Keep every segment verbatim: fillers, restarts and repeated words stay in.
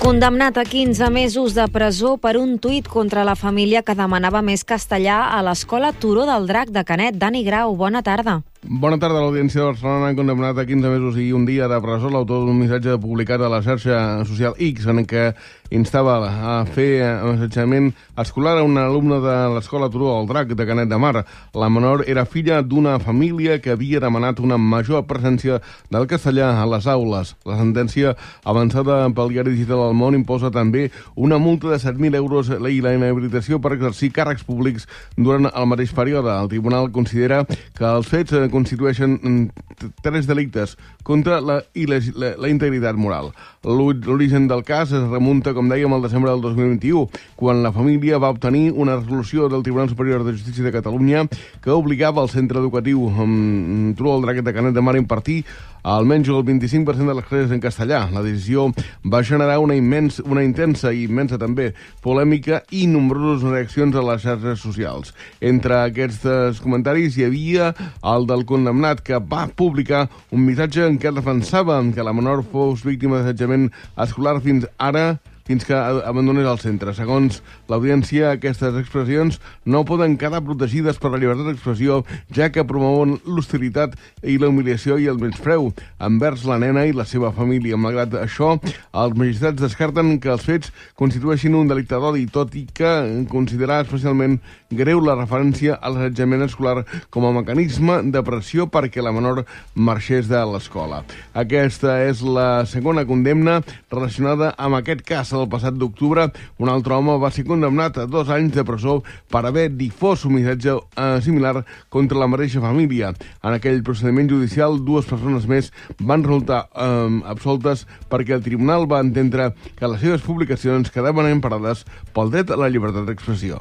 Condemnat a quinze mesos de presó per un tuit contra la família que demanava més castellà a l'escola Turó del Drac de Canet. Dani Grau, bona tarda. Bona tarda. L'Audiència de Barcelona ha condemnat a quinze mesos i un dia de presó l'autor d'un missatge publicat a la xarxa social X en què instava a fer un assetjament escolar a un alumne de l'escola Turó del Drac de Canet de Mar. La menor era filla d'una família que havia demanat una major presència del castellà a les aules. La sentència avançada pel diari digital El Món imposa també una multa de set mil euros i la inhabilitació per exercir càrrecs públics durant el mateix període. El tribunal considera que els fets constitueixen tres delictes contra la, la, la integritat moral. L'origen del cas es remunta, com dèiem, al desembre del dos mil vint-i-u, quan la família va obtenir una resolució del Tribunal Superior de Justícia de Catalunya que obligava el centre educatiu Turó del Drac de Canet de Mar a impartir almenys el vint-i-cinc per cent de les classes en castellà. La decisió va generar una, immens, una intensa i immensa també polèmica i nombroses reaccions a les xarxes socials. Entre aquests comentaris hi havia el del condemnat, que va publicar un missatge en què defensava que la menor fos víctima d'assetjament escolar fins ara, fins que abandonés el centre. Segons l'audiència, aquestes expressions no poden quedar protegides per la llibertat d'expressió, ja que promouen l'hostilitat i la humiliació i el menyspreu envers la nena i la seva família. Malgrat això, els magistrats descarten que els fets constitueixin un delicte d'odi, tot i que considerar especialment greu la referència a l'assetjament escolar com a mecanisme de pressió perquè la menor marxés de l'escola. Aquesta és la segona condemna relacionada amb aquest cas. El passat d'octubre, un altre home va ser condemnat a dos anys de presó per haver difós un missatge eh, similar contra la mateixa família. En aquell procediment judicial, dues persones més van resultar eh, absoltes perquè el tribunal va entendre que les seves publicacions quedaven emparades pel dret a la llibertat d'expressió.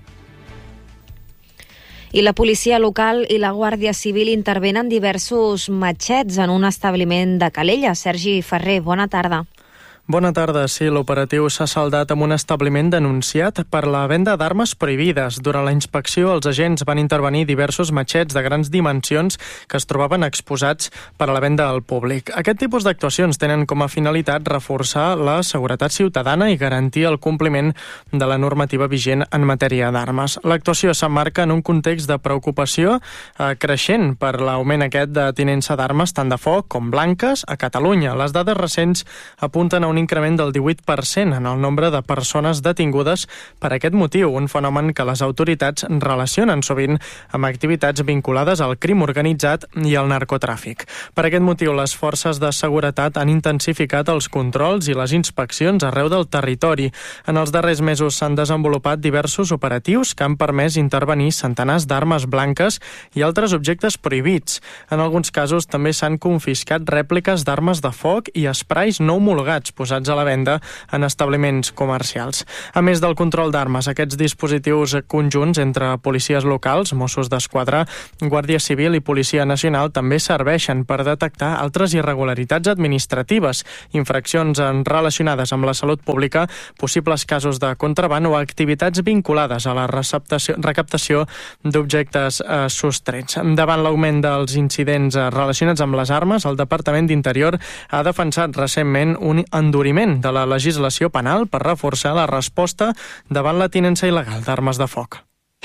I la policia local i la Guàrdia Civil intervenen diversos matxets en un establiment de Calella. Sergi Ferrer, bona tarda. Bona tarda. Sí, l'operatiu s'ha saldat amb un establiment denunciat per la venda d'armes prohibides. Durant la inspecció, els agents van intervenir diversos matxets de grans dimensions que es trobaven exposats per a la venda al públic. Aquest tipus d'actuacions tenen com a finalitat reforçar la seguretat ciutadana i garantir el compliment de la normativa vigent en matèria d'armes. L'actuació s'emmarca en un context de preocupació eh, creixent per l'augment aquest de tinença d'armes tant de foc com blanques a Catalunya. Les dades recents apunten a un increment del divuit per cent en el nombre de persones detingudes per aquest motiu, un fenomen que les autoritats relacionen sovint amb activitats vinculades al crim organitzat i al narcotràfic. Per aquest motiu, les forces de seguretat han intensificat els controls i les inspeccions arreu del territori. En els darrers mesos s'han desenvolupat diversos operatius que han permès intervenir centenars d'armes blanques i altres objectes prohibits. En alguns casos també s'han confiscat rèpliques d'armes de foc i esprais no homologats posats a la venda en establiments comercials. A més del control d'armes, aquests dispositius conjunts entre policies locals, Mossos d'Esquadra, Guàrdia Civil i Policia Nacional també serveixen per detectar altres irregularitats administratives, infraccions relacionades amb la salut pública, possibles casos de contraban o activitats vinculades a la receptació, recaptació d'objectes eh, sostrets. Davant l'augment dels incidents relacionats amb les armes, el Departament d'Interior ha defensat recentment un enduriment de la legislació penal per reforçar la resposta davant la tinença il·legal d'armes de foc.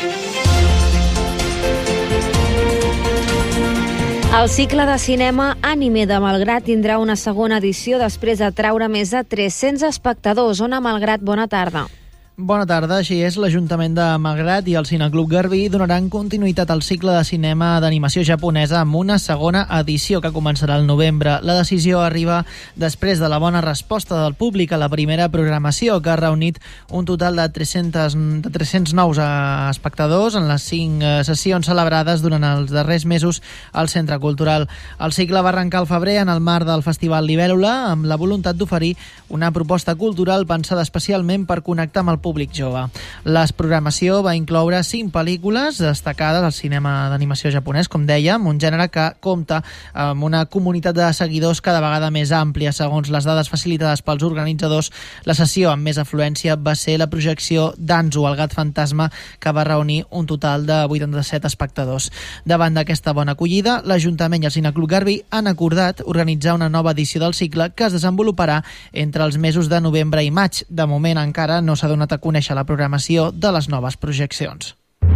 El cicle de cinema Ànime de Malgrat tindrà una segona edició després de traure més de tres-cents espectadors. Ona Malgrat, bona tarda. Bona tarda. Així és, l'Ajuntament de Malgrat i el Cineclub Garbí donaran continuïtat al cicle de cinema d'animació japonesa amb una segona edició que començarà al novembre. La decisió arriba després de la bona resposta del públic a la primera programació, que ha reunit un total de tres-cents, de tres-cents nous espectadors en les cinc sessions celebrades durant els darrers mesos al Centre Cultural. El cicle va arrencar al febrer en el marc del Festival Libèl·lula amb la voluntat d'oferir una proposta cultural pensada especialment per connectar amb el públic públic jove. La programació va incloure cinc pel·lícules destacades al cinema d'animació japonès, com dèiem, un gènere que compta amb una comunitat de seguidors cada vegada més àmplia. Segons les dades facilitades pels organitzadors, la sessió amb més afluència va ser la projecció d'Anzu, el gat fantasma, que va reunir un total de vuitanta-set espectadors. Davant d'aquesta bona acollida, l'Ajuntament i el Cineclub Garbí han acordat organitzar una nova edició del cicle que es desenvoluparà entre els mesos de novembre i maig. De moment encara no s'ha donat a conèixer la programació de les noves projeccions.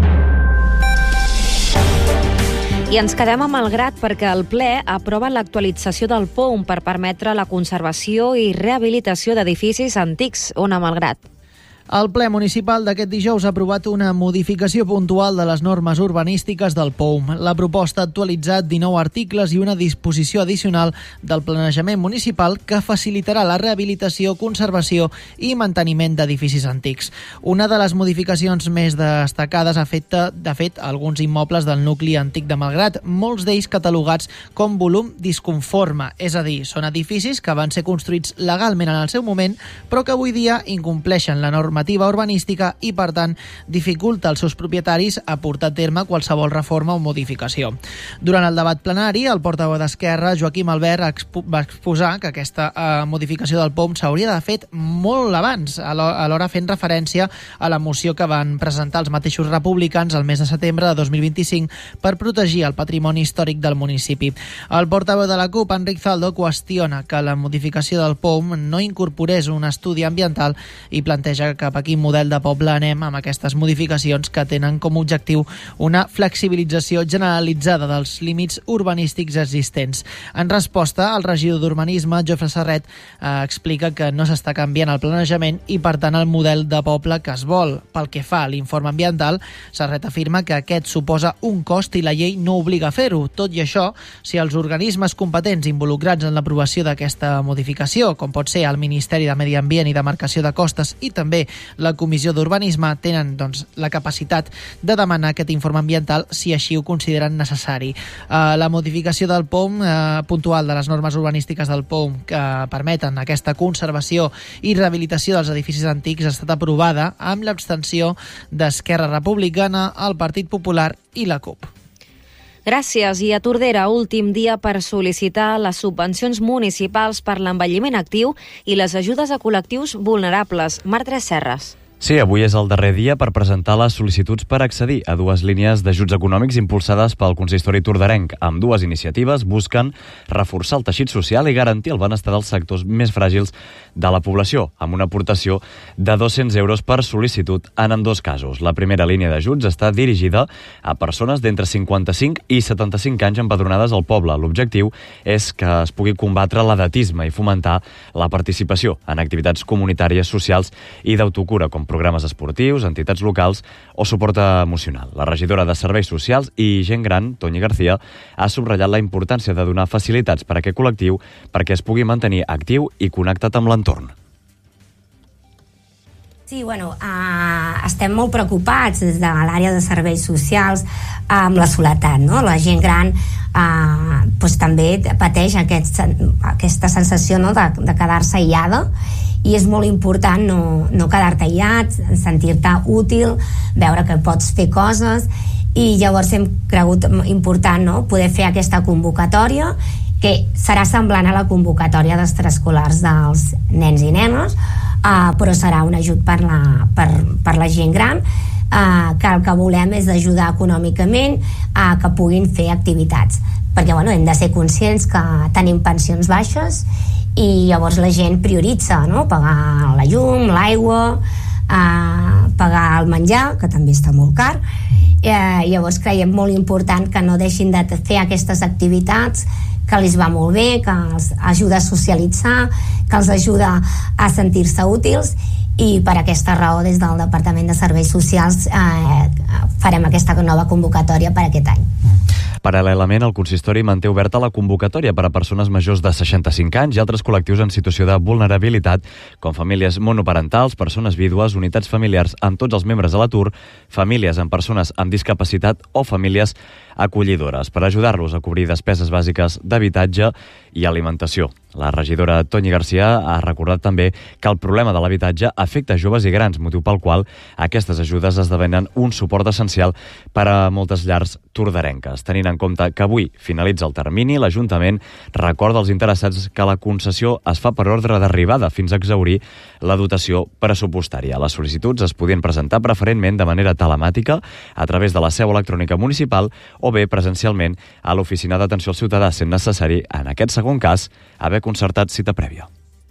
I ens quedem a Malgrat perquè el ple aprova l'actualització del P O U M per permetre la conservació i rehabilitació d'edificis antics. On a Malgrat? El ple municipal d'aquest dijous ha aprovat una modificació puntual de les normes urbanístiques del P O U M. La proposta ha actualitzat dinou articles i una disposició addicional del planejament municipal que facilitarà la rehabilitació, conservació i manteniment d'edificis antics. Una de les modificacions més destacades afecta, de fet, alguns immobles del nucli antic de Malgrat, molts d'ells catalogats com volum disconforme, és a dir, són edificis que van ser construïts legalment en el seu moment, però que avui dia incompleixen la norma normativa urbanística i, per tant, dificulta als seus propietaris a portar a terme qualsevol reforma o modificació. Durant el debat plenari, el portaveu d'Esquerra, Joaquim Albert, va exposar que aquesta eh, modificació del P O U M s'hauria d'haver fet molt abans, alhora fent referència a la moció que van presentar els mateixos republicans el mes de setembre de dos mil vint-i-cinc per protegir el patrimoni històric del municipi. El portaveu de la CUP, Enric Zaldo, qüestiona que la modificació del P O U M no incorporés un estudi ambiental i planteja cap a quin model de poble anem amb aquestes modificacions que tenen com a objectiu una flexibilització generalitzada dels límits urbanístics existents. En resposta, el regidor d'Urbanisme, Jofre Serret, eh, explica que no s'està canviant el planejament i, per tant, el model de poble que es vol. Pel que fa a l'informe ambiental, Serret afirma que aquest suposa un cost i la llei no obliga a fer-ho. Tot i això, si els organismes competents involucrats en l'aprovació d'aquesta modificació, com pot ser el Ministeri de Medi Ambient i Demarcació de Costes i també la Comissió d'Urbanisme, tenen doncs, la capacitat de demanar aquest informe ambiental si així ho consideren necessari. Uh, la modificació del P O U M, uh, puntual de les normes urbanístiques del P O U M que permeten aquesta conservació i rehabilitació dels edificis antics ha estat aprovada amb l'abstenció d'Esquerra Republicana, el Partit Popular i la CUP. Gràcies. I a Tordera, últim dia per sol·licitar les subvencions municipals per l'envelliment actiu i les ajudes a col·lectius vulnerables. Marc Serres. Sí, avui és el darrer dia per presentar les sol·licituds per accedir a dues línies d'ajuts econòmics impulsades pel consistori torderenc. Amb dues iniciatives busquen reforçar el teixit social i garantir el benestar dels sectors més fràgils de la població, amb una aportació de dos-cents euros per sol·licitud en ambdós casos. La primera línia d'ajuts està dirigida a persones d'entre cinquanta-cinc i setanta-cinc anys empadronades al poble. L'objectiu és que es pugui combatre l'edatisme i fomentar la participació en activitats comunitàries, socials i d'autocura, com programes esportius, entitats locals o suport emocional. La regidora de Serveis Socials i Gent Gran, Toñi García, ha subratllat la importància de donar facilitats per a aquest col·lectiu perquè es pugui mantenir actiu i connectat amb l'entorn. Sí, bueno, uh, estem molt preocupats des de l'àrea de serveis socials uh, amb la soledat, no? La gent gran uh, pues, també pateix aquest, aquesta sensació, no? de, de quedar-se aïllada, i és molt important no, no quedar-te aïllat, sentir-te útil, veure que pots fer coses, i llavors hem cregut important, no? Poder fer aquesta convocatòria que serà semblant a la convocatòria d'extraescolars dels nens i nenes, uh, però serà un ajut per la, per, per la gent gran, uh, que el que volem és ajudar econòmicament a uh, que puguin fer activitats, perquè bueno, hem de ser conscients que tenim pensions baixes i llavors la gent prioritza, no? Pagar la llum, l'aigua, eh, pagar el menjar, que també està molt car. Eh, llavors creiem molt important que no deixin de fer aquestes activitats, que els va molt bé, que els ajuda a socialitzar, que els ajuda a sentir-se útils, i per aquesta raó des del Departament de Serveis Socials eh, farem aquesta nova convocatòria per aquest any. Paral·lelament, el consistori manté oberta la convocatòria per a persones majors de seixanta-cinc anys i altres col·lectius en situació de vulnerabilitat, com famílies monoparentals, persones vídues, unitats familiars amb tots els membres a l'atur, famílies amb persones amb discapacitat o famílies acollidores, per ajudar-los a cobrir despeses bàsiques d'habitatge i alimentació. La regidora Toni Garcia ha recordat també que el problema de l'habitatge afecta joves i grans, motiu pel qual aquestes ajudes esdevenen un suport essencial per a moltes llars tordarenques. Tenint en compte que avui finalitza el termini, l'Ajuntament recorda als interessats que la concessió es fa per ordre d'arribada fins a exhaurir la dotació pressupostària. Les sol·licituds es podien presentar preferentment de manera telemàtica a través de la seu electrònica municipal o bé presencialment a l'oficina d'atenció al ciutadà, sent necessari, en aquest segon cas, haver concertat cita prèvia.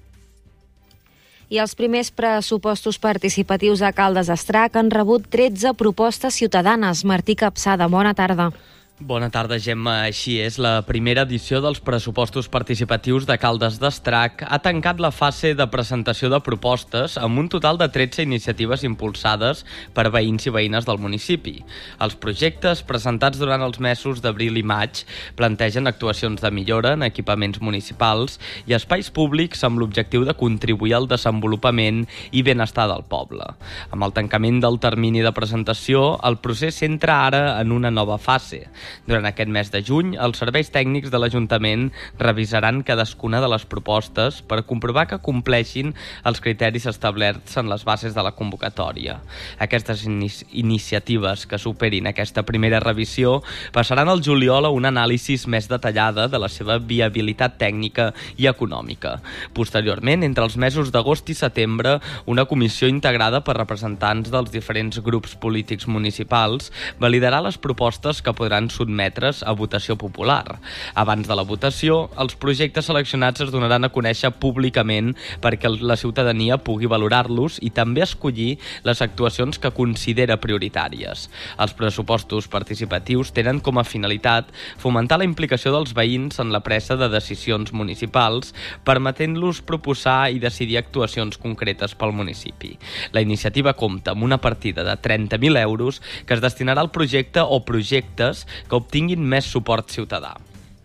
I els primers pressupostos participatius a Caldes d'Estrac han rebut tretze propostes ciutadanes. Martí Capçada, bona tarda. Bona tarda, Gemma. Així és, la primera edició dels pressupostos participatius de Caldes d'Estrac ha tancat la fase de presentació de propostes amb un total de tretze iniciatives impulsades per veïns i veïnes del municipi. Els projectes presentats durant els mesos d'abril i maig plantegen actuacions de millora en equipaments municipals i espais públics amb l'objectiu de contribuir al desenvolupament i benestar del poble. Amb el tancament del termini de presentació, el procés s'entra ara en una nova fase. Durant aquest mes de juny, els serveis tècnics de l'Ajuntament revisaran cadascuna de les propostes per comprovar que compleixin els criteris establerts en les bases de la convocatòria. Aquestes inici iniciatives que superin aquesta primera revisió passaran al juliol a una anàlisi més detallada de la seva viabilitat tècnica i econòmica. Posteriorment, entre els mesos d'agost i setembre, una comissió integrada per representants dels diferents grups polítics municipals validarà les propostes que podran sotmetre's a votació popular. Abans de la votació, els projectes seleccionats es donaran a conèixer públicament perquè la ciutadania pugui valorar-los i també escollir les actuacions que considera prioritàries. Els pressupostos participatius tenen com a finalitat fomentar la implicació dels veïns en la presa de decisions municipals, permetent-los proposar i decidir actuacions concretes pel municipi. La iniciativa compta amb una partida de trenta mil euros que es destinarà al projecte o projectes que obtinguin més suport ciutadà.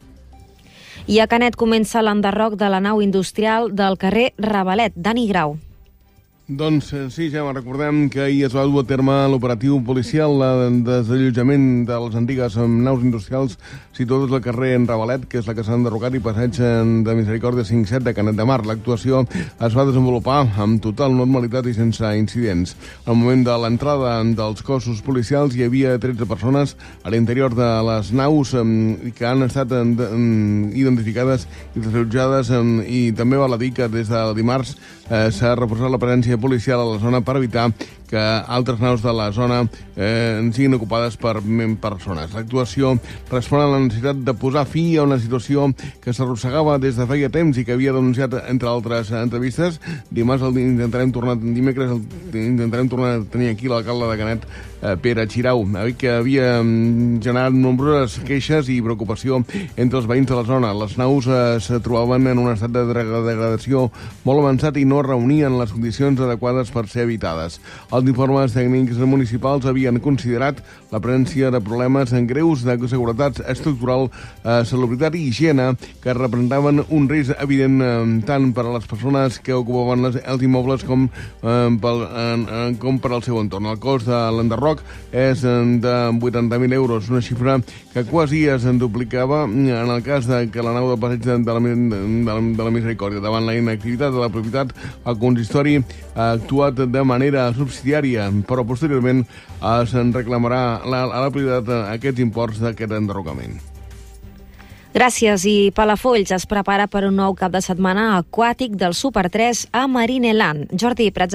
I a Canet comença l'enderroc de la nau industrial del carrer Ravalet. Dani Grau. Doncs sí, ja recordem que ahir es va dur a terme l'operatiu policial de desallotjament de les antigues naus industrials situades al carrer en Ravalet, que és la que s'ha enderrocat, i passeig de Misericòrdia cinc set de Canet de Mar. L'actuació es va desenvolupar amb total normalitat i sense incidents. Al moment de l'entrada dels cossos policials hi havia tretze persones a l'interior de les naus que han estat identificades i desallotjades, i també val a dir que des de dimarts s'ha reforçat la presència policial a la zona per evitar que altres naus de la zona eh, siguin ocupades per persones. L'actuació respon a la necessitat de posar fi a una situació que s'arrossegava des de feia temps i que havia denunciat, entre altres entrevistes. Dimarts el intentarem tornar, dimecres el, intentarem tornar a tenir aquí l'alcalde de Canet, eh, Pere Xirau, que havia generat nombroses queixes i preocupació entre els veïns de la zona. Les naus eh, se trobaven en un estat de degradació molt avançat i no reunien les condicions adequades per ser habitades. Els informes tècnics municipals havien considerat la presència de problemes greus de seguretat estructural, eh, salubritat i higiene que representaven un risc evident eh, tant per a les persones que ocupaven les, els immobles com, eh, pel, eh, com per al seu entorn. El cost de l'enderroc és de vuitanta mil euros, una xifra que quasi es duplicava en el cas de que la nau de passeig de la, de la, de la Misericòrdia. Davant la inactivitat de la propietat, el consistori ha actuat de manera subsidiària, però posteriorment es reclamarà la, a la prioritat aquests imports d'aquest enderrocament. Gràcies. I Palafolls es prepara per un nou cap de setmana aquàtic del Super tres a Marineland. Jordi Prats.